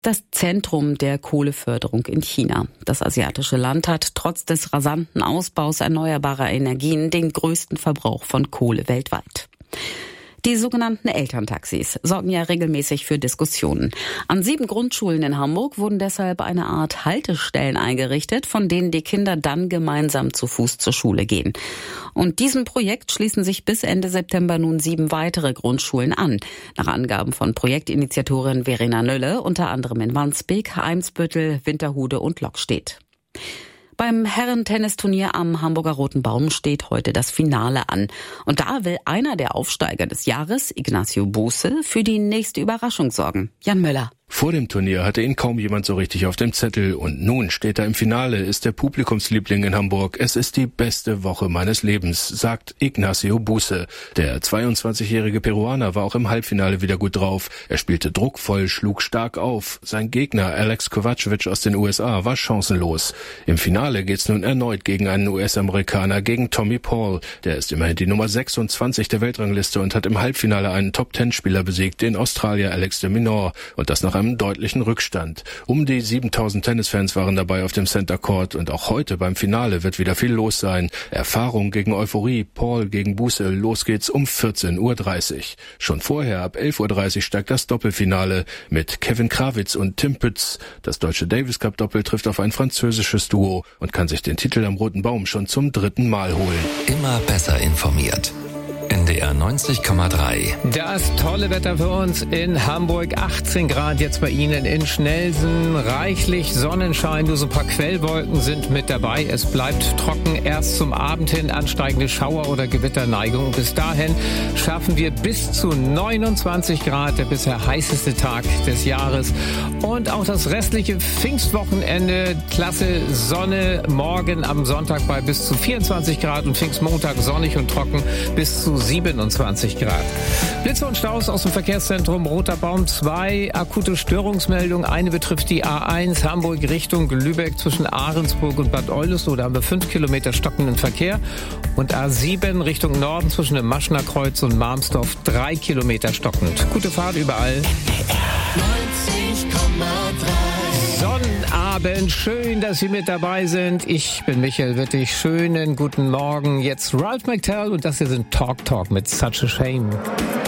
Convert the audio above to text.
Das Zentrum der Kohleförderung in China. Das asiatische Land hat trotz des rasanten Ausbaus erneuerbarer Energien den größten Verbrauch von Kohle weltweit. Die sogenannten Elterntaxis sorgen ja regelmäßig für Diskussionen. An 7 Grundschulen in Hamburg wurden deshalb eine Art Haltestellen eingerichtet, von denen die Kinder dann gemeinsam zu Fuß zur Schule gehen. Und diesem Projekt schließen sich bis Ende September nun 7 weitere Grundschulen an. Nach Angaben von Projektinitiatorin Verena Nölle, unter anderem in Wandsbek, Eimsbüttel, Winterhude und Lockstedt. Beim Herren-Tennisturnier am Hamburger Roten Baum steht heute das Finale an. Und da will einer der Aufsteiger des Jahres, Ignacio Buse, für die nächste Überraschung sorgen. Jan Möller. Vor dem Turnier hatte ihn kaum jemand so richtig auf dem Zettel und nun steht er im Finale, ist der Publikumsliebling in Hamburg. Es ist die beste Woche meines Lebens, sagt Ignacio Buse. Der 22-jährige Peruaner war auch im Halbfinale wieder gut drauf. Er spielte druckvoll, schlug stark auf. Sein Gegner Alex Kovacevic aus den USA war chancenlos. Im Finale geht's nun erneut gegen einen US-Amerikaner, gegen Tommy Paul. Der ist immerhin die Nummer 26 der Weltrangliste und hat im Halbfinale einen Top-10-Spieler besiegt, den Australier Alex de Minaur. Und das nach einem deutlichen Rückstand. Um die 7000 Tennisfans waren dabei auf dem Center Court und auch heute beim Finale wird wieder viel los sein. Erfahrung gegen Euphorie, Paul gegen Buse, los geht's um 14:30 Uhr. Schon vorher ab 11:30 Uhr steigt das Doppelfinale mit Kevin Krawitz und Tim Pütz. Das deutsche Davis Cup Doppel trifft auf ein französisches Duo und kann sich den Titel am Roten Baum schon zum 3. Mal holen. Immer besser informiert. NDR 90,3. Das tolle Wetter für uns in Hamburg. 18 Grad jetzt bei Ihnen in Schnelsen. Reichlich Sonnenschein, nur so ein paar Quellwolken sind mit dabei. Es bleibt trocken, erst zum Abend hin ansteigende Schauer- oder Gewitterneigung. Bis dahin schaffen wir bis zu 29 Grad, der bisher heißeste Tag des Jahres. Und auch das restliche Pfingstwochenende, klasse Sonne. Morgen am Sonntag bei bis zu 24 Grad und Pfingstmontag sonnig und trocken bis zu 27 Grad. Blitze und Staus aus dem Verkehrszentrum Roter Baum. 2 akute Störungsmeldungen. Eine betrifft die A1 Hamburg Richtung Lübeck zwischen Ahrensburg und Bad Oldesloe. Da haben wir 5 Kilometer stockenden Verkehr. Und A7 Richtung Norden zwischen dem Maschner Kreuz und Marmsdorf 3 Kilometer stockend. Gute Fahrt überall. 90,3. Sonnabend, schön, dass Sie mit dabei sind. Ich bin Michael Wittig. Schönen guten Morgen. Jetzt Ralph McTell und das hier sind Talk mit Such a Shame.